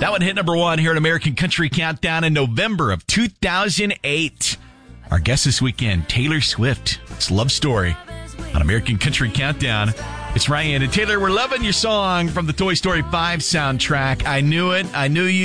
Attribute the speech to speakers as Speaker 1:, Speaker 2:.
Speaker 1: That one hit number 1 here at American Country Countdown in November of 2008. Our guest this weekend, Taylor Swift. It's Love Story on American Country Countdown. It's Ryan and Taylor. We're loving your song from the Toy Story 5 soundtrack. I Knew It. I Knew You.